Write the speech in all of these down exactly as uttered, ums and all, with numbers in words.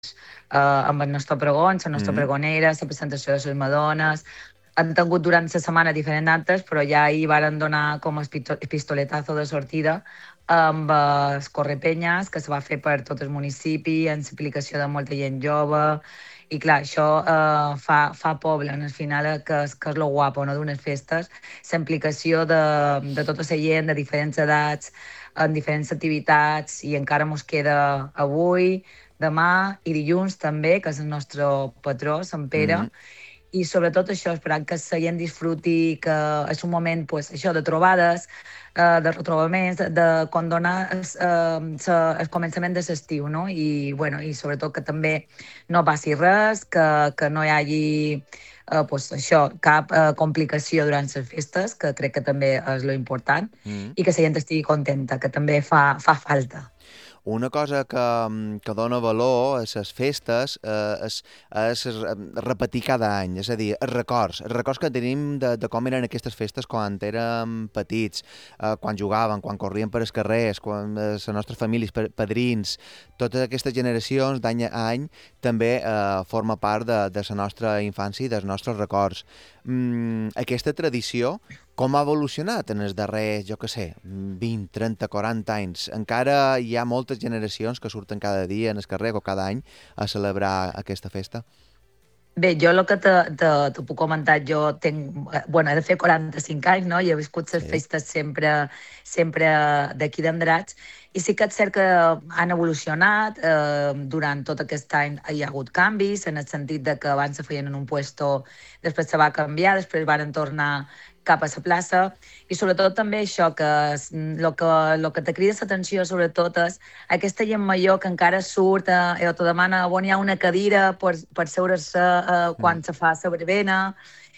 eh, amb el nostre pregó, la nostra Mm. pregonera, la presentació de les Madones. Han tingut durant la setmana diferents actes, però ja ahir varen donar com el pisto- el pistoletazo de sortida amb els correpenyes que se va fer per tot el municipi, en l'aplicació de molta gent jove, i clar, això eh, fa, fa poble, en el final, eh, que, és, que és lo guapo, no?, d'unes festes, la implicació de, de tota la gent, de diferents edats, en diferents activitats, i encara mos queda avui, demà i dilluns també, que és el nostre patró, Sant Pere, Mm. i sobretot això, esperant que la gent disfruti, que és un moment, pues, això, de trobades, eh, de retrobaments, de, de condonar el, eh, sa- el començament de l'estiu, no? I, bueno, i sobretot que també no passi res, que, que no hi hagi eh, pues, això, cap eh, complicació durant les festes, que crec que també és lo important, Mm. i que la gent estigui contenta, que també fa, fa falta. Una cosa que, mm, que dona valor a les festes eh, és, és re- repetir cada any, és a dir, els records, els records que tenim de, de com eren aquestes festes quan érem petits, eh, quan jugaven, quan corrien per els carrers, quan eh, les nostres famílies, pa- padrins, totes aquestes generacions d'any a any també eh, forma part de, de la nostra infància i dels nostres records. Mm, aquesta tradició com ha evolucionat en els darrers, jo què sé, vint, trenta, quaranta anys? Encara hi ha moltes generacions que surten cada dia en el carrer o cada any a celebrar aquesta festa? Bé, jo el que te, te, te puc comentar, jo tenc, eh, bueno, he de fer quaranta-cinc anys, no?, i he viscut les Sí. festes sempre, sempre d'aquí d'Andratx, i sí que és cert que han evolucionat, eh, durant tot aquest any hi ha hagut canvis, en el sentit de que abans se feien en un puesto, després se va canviar, després van tornar cap a la plaça, i sobretot també això, que el que, lo que te crida l'atenció sobretot és aquesta gent major que encara surt eh, o te demana on hi ha una cadira per, per seure-se eh, Mm. quan se fa la verbena,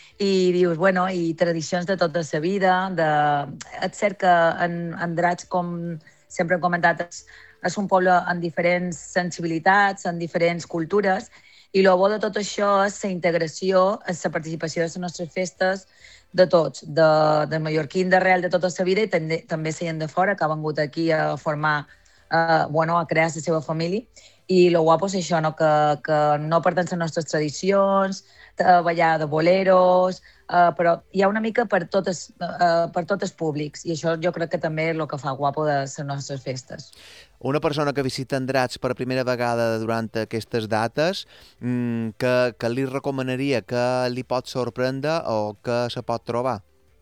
i dius, bueno, i tradicions de tota la vida. De... És cert que en Andratx, com sempre hem comentat, és, és un poble amb diferents sensibilitats, amb diferents cultures, i el bo de tot això és la integració, és la participació de les nostres festes de tots, de, de mallorquín d'arrel de tota la vida, i també, també la gent de fora que ha vengut aquí a formar, eh, bueno, a crear la seva família. I el guapo és això, no?, que, que no perden les nostres tradicions, eh, ballar de boleros, eh, però hi ha una mica per totes, eh, per tots els públics, i això jo crec que també és el que fa guapo de les nostres festes. Una persona que visita Andratx per primera vegada durant aquestes dates, mm, que, que li recomanaria, que li pot sorprendre o que se pot trobar?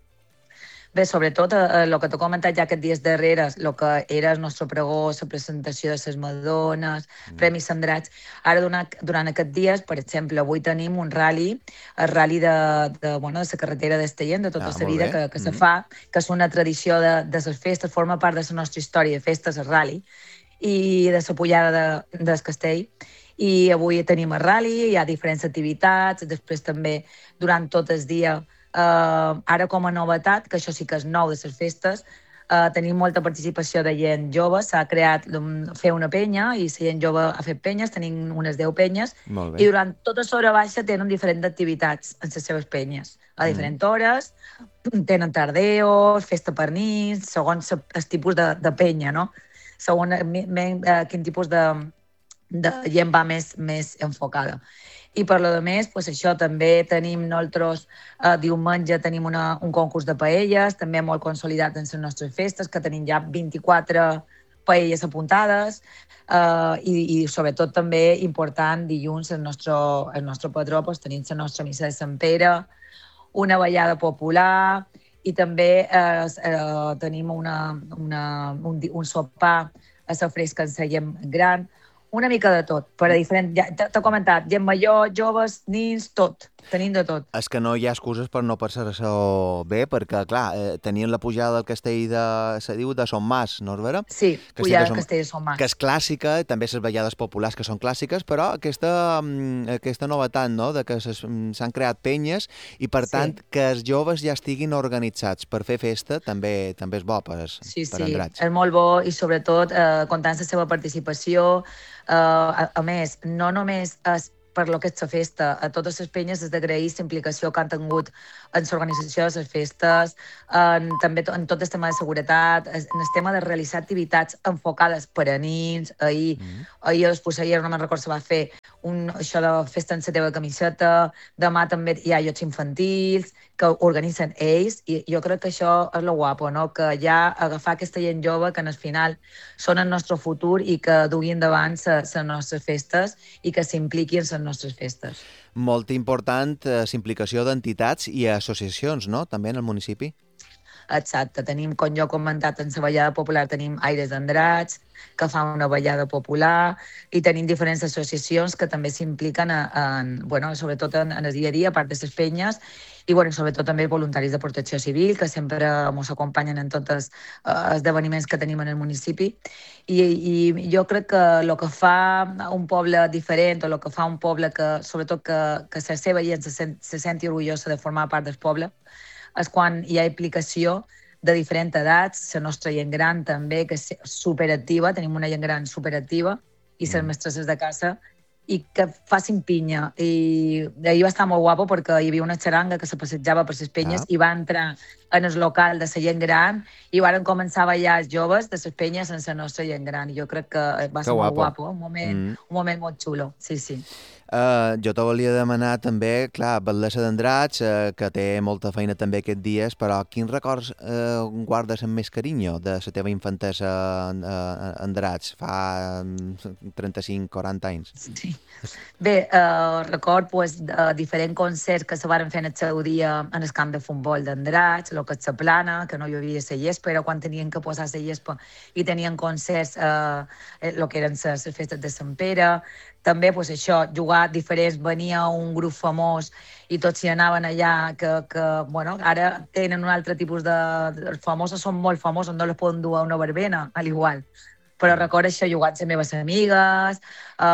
Bé, sobretot eh, el que t'he comentat ja aquests dies darrere, el que era el nostre pregó, la presentació de les Madones, Mm. Premis Sandrats. Ara, durant, durant aquests dies, per exemple, avui tenim un rally, el rally de, de, bueno, de la carretera d'Estellent, de tota Ah, la molt vida bé. que, que se Mm. fa, que és una tradició de, de les festes, forma part de la nostra història de festes, el rally, i de la pujada de, del castell. I avui tenim el rally, hi ha diferents activitats, després també durant tot el dia. Uh, ara, com a novetat, que això sí que és nou de les festes, uh, tenim molta participació de gent jove, s'ha creat um, fer una penya, i la gent jove ha fet penyes, tenim unes deu penyes, Molt i bé. durant tota l'hora baixa tenen diferents activitats en les seves penyes, a Mm. diferents hores, tenen tardeos, festa per nits, segons el tipus de, de penya, no?, segons uh, quin tipus de, de gent va més, més enfocada. I per lo de més, pues això, també tenim nosaltres, eh, diumenge tenim una, un concurs de paelles, també molt consolidat en les nostres festes, que tenim ja vint-i-quatre paelles apuntades, eh, i, i sobretot també important, dilluns el nostre, el nostre patró, pues, tenim la nostra missa de Sant Pere, una ballada popular, i també eh, eh, tenim una, una, un, un sopar a la fresca en la gent gran, una mica de tot, per a diferent... Ja, t'he comentat, gent major, joves, nins, tot. Tenim de tot. És que no hi ha excuses per no passar-se bé, perquè, clar, eh, tenien la pujada del castell de... se diu de Son Mas, no és vera? Sí, Castell de pujada de Son... Castell de Son que Mas. és clàssica, també les ballades populars que són clàssiques, però aquesta, mm, aquesta novetat, no?, de que ses- mm, s'han creat penyes i, per Sí, tant, que els joves ja estiguin organitzats per fer festa també també és bo per, sí, per sí. Andratx. És molt bo, i sobretot eh, comptant la seva participació. Eh, a, a més, no només és per lo que és la festa. A totes les penyes és d'agrair la implicació que han tingut en l'organització de les festes, en, també en tot el tema de seguretat, en el tema de realitzar activitats enfocades per a nins. Ahir, mm. ahir a l'Espusseller, no me'n recordo, se va fer un, això de festa en la teva camiseta, demà també hi ha llocs infantils que organitzen ells, i jo crec que això és lo guapo, no? Que ja agafar aquesta gent jove que en el final són el nostre futur i que duguin endavant les nostres festes i que s'impliquin en les nostres festes. Molt important la eh, implicació d'entitats i associacions, no?, també en el municipi. Exacte. Tenim, com jo he comentat, en la ballada popular tenim Aires d'Andrats, que fa una ballada popular, i tenim diferents associacions que també s'impliquen en, bueno, sobretot en, en el dia a dia, a part de les penyes, i bueno, sobretot també voluntaris de protecció civil, que sempre ens acompanyen en tots els uh, esdeveniments que tenim en el municipi. I, i jo crec que el que fa un poble diferent, o el que fa un poble que, sobretot, que, que la seva gent se, sent, se senti orgullosa de formar part del poble, és quan hi ha implicació de diferents edats, la nostra gent gran també, que és superactiva, tenim una gent gran superactiva, i les mestresses de casa, i que facin pinya. I ahir va estar molt guapo perquè hi havia una xaranga que se passejava per les penyes ah. i va entrar en el local de la gent gran i varen començar a ballar els joves de les penyes sense la nostra gent gran. I jo crec que va ser que molt guapo, un moment, mm. un moment molt xulo. Sí, sí. Uh, jo te volia demanar també, clar, Batlessa d'Andrats, uh, que té molta feina també aquests dies, però quins records uh, guardes amb més carinyo de la teva infantesa uh, Andrats fa trenta-cinc quaranta anys? Sí. Bé, uh, record pues, de diferents concerts que se van fer en el seu dia en el camp de futbol d'Andrats, el que és la plana, que no hi havia la llespa, era quan tenien que posar la llespa i tenien concerts, uh, el que eren les festes de Sant Pere. També, pues, això, jugar diferents, venia un grup famós i tots hi anaven allà, que, que bueno, ara tenen un altre tipus de... Els famosos són molt famosos, no les poden dur a una verbena, al igual. Però recordo això, jugar amb les meves amigues,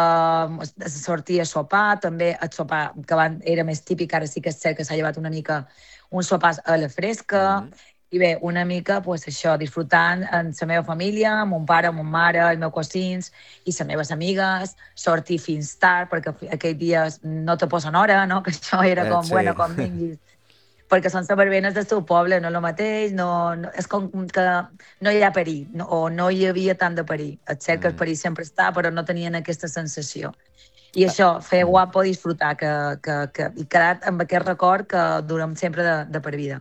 uh, sortir a sopar, també el sopar, que van, era més típic, ara sí que és cert que s'ha llevat una mica un sopar a la fresca, mm-hmm. I bé, una mica, pues, això, disfrutant amb la meva família, amb mon pare, amb mon mare, els meus cosins i les meves amigues, sortir fins tard, perquè aquells dies no te posen hora, no? Que això era com, sí. Bueno, com vinguis. Perquè són les verbenes del seu poble, no el mateix, no, no, és com que no hi ha perill, no, o no hi havia tant de perill. És cert que el perill sempre està, però no tenien aquesta sensació. I això, fer guapo, disfrutar, que, que, que, i quedar amb aquest record que durem sempre de, de per vida.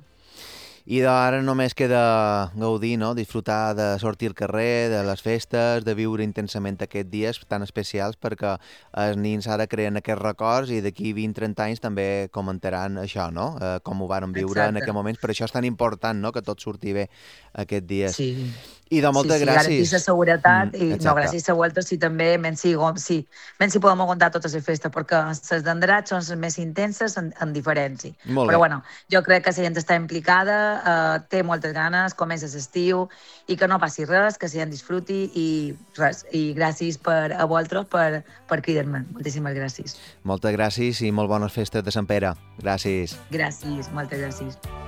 I ara només queda gaudir, no? Disfrutar de sortir al carrer, de les festes, de viure intensament aquests dies tan especials, perquè els nins ara creen aquests records i d'aquí vint a trenta anys també comentaran això, no? Eh, com ho varen viure Exacte. En aquell moment. Per això és tan important, no?, que tot surti bé aquests dies. Sí. I de moltes sí, sí, gràcies. Garantir la seguretat mm, i no, gràcies a vosaltres i també menys si, sí, menys si podem aguantar totes les festes, perquè les d'Andrats són les més intenses en, en diferència. Però bueno, jo crec que la gent està implicada, eh, té moltes ganes, comença l'estiu i que no passi res, que la gent disfruti i res. I gràcies per, a vosaltres per, per cridar-me. Moltíssimes gràcies. Moltes gràcies i molt bones festes de Sant Pere. Gràcies. Gràcies, moltes gràcies.